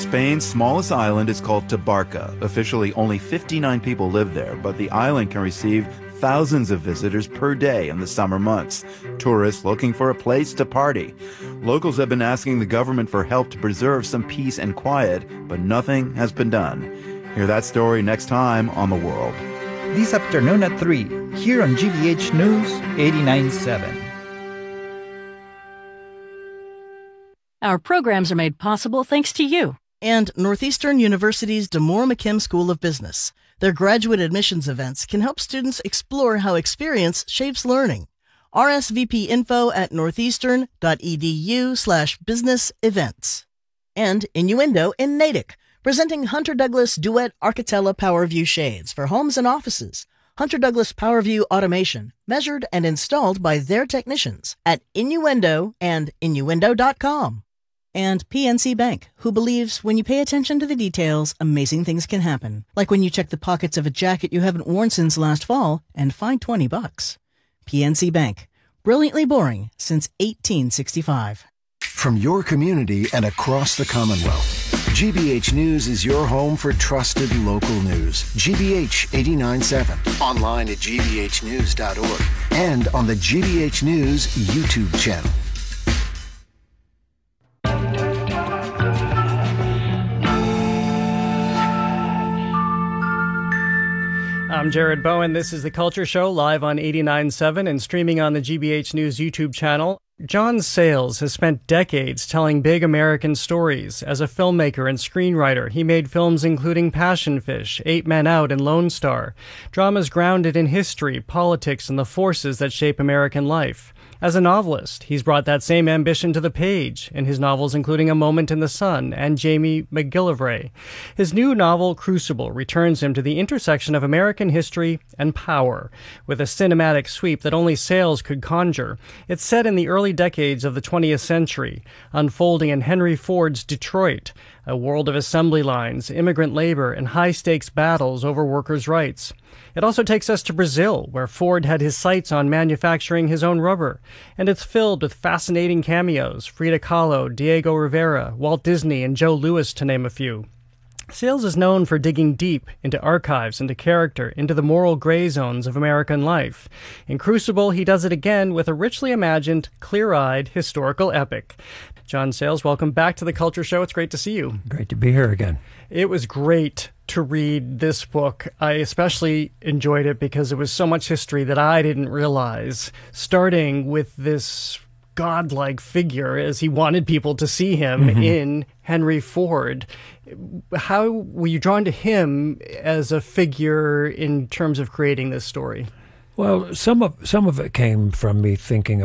Spain's smallest island is called Tabarca. Officially, only 59 people live there, but the island can receive thousands of visitors per day in the summer months. Tourists looking for a place to party. Locals have been asking the government for help to preserve some peace and quiet, but nothing has been done. Hear that story next time on The World. This afternoon at 3, here on GBH News 89.7. Our programs are made possible thanks to you. And Northeastern University's DeMoore McKim School of Business. Their graduate admissions events can help students explore how experience shapes learning. RSVP info at northeastern.edu/business events. And Innuendo in Natick, presenting Hunter Douglas Duet Architella PowerView shades for homes and offices. Hunter Douglas PowerView automation, measured and installed by their technicians at Innuendo and innuendo.com. And PNC Bank, who believes when you pay attention to the details, amazing things can happen. Like when you check the pockets of a jacket you haven't worn since last fall and find $20. PNC Bank, brilliantly boring since 1865. From your community and across the Commonwealth, GBH News is your home for trusted local news. GBH 89.7, online at gbhnews.org, and on the GBH News YouTube channel. I'm Jared Bowen. This is The Culture Show, live on 89.7 and streaming on the GBH News YouTube channel. John Sayles has spent decades telling big American stories. As a filmmaker and screenwriter, he made films including Passion Fish, 8 Men Out, and Lone Star. Dramas grounded in history, politics, and the forces that shape American life. As a novelist, he's brought that same ambition to the page in his novels including A Moment in the Sun and Jamie McGillivray. His new novel, Crucible, returns him to the intersection of American history and power, with a cinematic sweep that only Sayles could conjure. It's set in the early decades of the 20th century, unfolding in Henry Ford's Detroit, a world of assembly lines, immigrant labor, and high-stakes battles over workers' rights. It also takes us to Brazil, where Ford had his sights on manufacturing his own rubber, and it's filled with fascinating cameos, Frida Kahlo, Diego Rivera, Walt Disney, and Joe Louis, to name a few. Sayles is known for digging deep into archives, into character, into the moral gray zones of American life. In Crucible, he does it again with a richly imagined, clear-eyed historical epic. John Sayles, welcome back to The Culture Show. It's great to see you. Great to be here again. It was great to read this book. I especially enjoyed it because it was so much history that I didn't realize, starting with this godlike figure as he wanted people to see him in Henry Ford. How were you drawn to him as a figure in terms of creating this story? Well, some of it came from me thinking